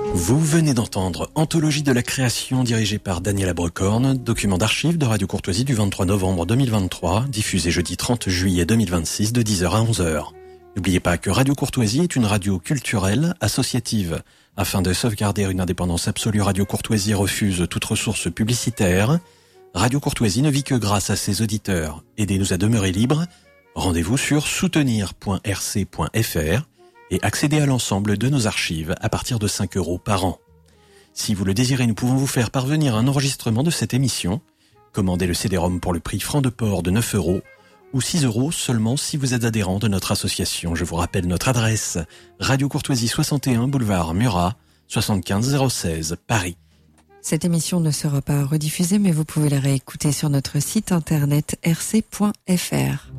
Vous venez d'entendre Anthologie de la création dirigée par Daniela Brecorne, document d'archives de Radio Courtoisie du 23 novembre 2023, diffusé jeudi 30 juillet 2026 de 10h à 11h. N'oubliez pas que Radio Courtoisie est une radio culturelle, associative. Afin de sauvegarder une indépendance absolue, Radio Courtoisie refuse toute ressource publicitaire. Radio Courtoisie ne vit que grâce à ses auditeurs. Aidez-nous à demeurer libres. Rendez-vous sur soutenir.rc.fr et accédez à l'ensemble de nos archives à partir de 5 € par an. Si vous le désirez, nous pouvons vous faire parvenir un enregistrement de cette émission. Commandez le CD-ROM pour le prix franc de port de 9 € ou 6 € seulement si vous êtes adhérent de notre association. Je vous rappelle notre adresse: Radio Courtoisie 61 boulevard Murat, 75 016 Paris. Cette émission ne sera pas rediffusée, mais vous pouvez la réécouter sur notre site internet rc.fr.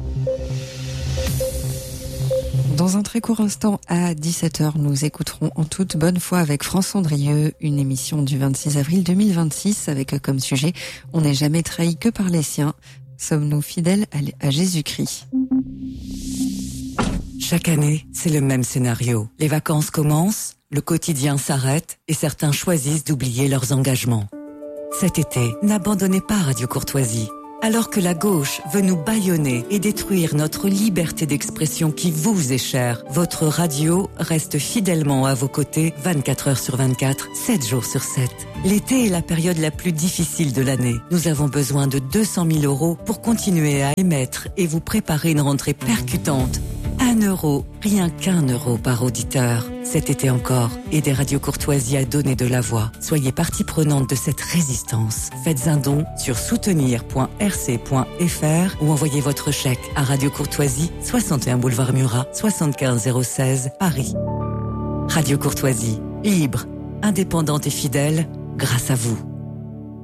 Dans un très court instant, à 17h, nous écouterons En toute bonne foi avec France Andrieux, une émission du 26 avril 2026 avec comme sujet « On n'est jamais trahi que par les siens. Sommes-nous fidèles à Jésus-Christ ?» Chaque année, c'est le même scénario. Les vacances commencent, le quotidien s'arrête et certains choisissent d'oublier leurs engagements. Cet été, n'abandonnez pas Radio Courtoisie. Alors que la gauche veut nous bâillonner et détruire notre liberté d'expression qui vous est chère, votre radio reste fidèlement à vos côtés 24 heures sur 24, 7 jours sur 7. L'été est la période la plus difficile de l'année. Nous avons besoin de 200 000 € pour continuer à émettre et vous préparer une rentrée percutante. 1 €, rien qu'1 € par auditeur. Cet été encore, aidez Radio Courtoisie à donner de la voix. Soyez partie prenante de cette résistance. Faites un don sur soutenir.rc.fr ou envoyez votre chèque à Radio Courtoisie, 61 boulevard Murat, 75 016 Paris. Radio Courtoisie, libre, indépendante et fidèle, grâce à vous.